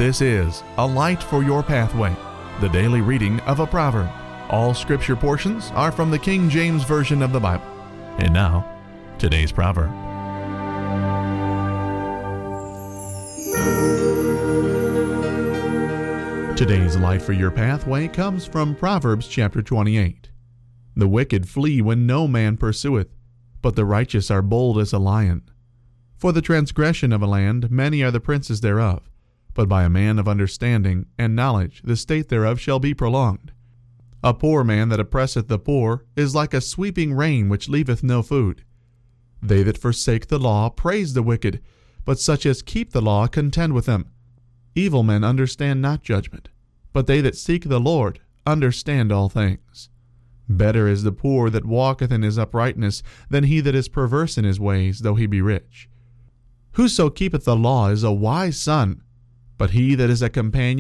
This is A Light for Your Pathway, the daily reading of a proverb. All scripture portions are from the King James Version of the Bible. And now, today's proverb. Today's Light for Your Pathway comes from Proverbs chapter 28. The wicked flee when no man pursueth, but the righteous are bold as a lion. For the transgression of a land many are the princes thereof, but by a man of understanding and knowledge the state thereof shall be prolonged. A poor man that oppresseth the poor is like a sweeping rain which leaveth no food. They that forsake the law praise the wicked, but such as keep the law contend with them. Evil men understand not judgment, but they that seek the Lord understand all things. Better is the poor that walketh in his uprightness than he that is perverse in his ways, though he be rich. Whoso keepeth the law is a wise son, but he that is a companion